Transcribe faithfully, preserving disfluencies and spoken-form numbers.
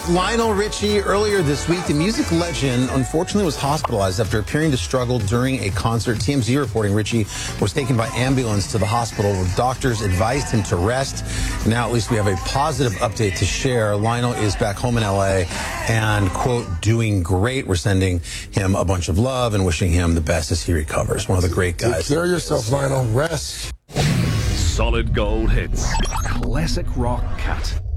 Lionel Richie, earlier this week, the music legend unfortunately was hospitalized after appearing to struggle during a concert. T M Z reporting Richie was taken by ambulance to the hospital where doctors advised him to rest. Now at least we have a positive update to share. Lionel is back home in L A and, quote, doing great. We're sending him a bunch of love and wishing him the best as he recovers. One of the great guys. Take care of yourself, Lionel. Rest. Solid gold hits. Classic rock cut.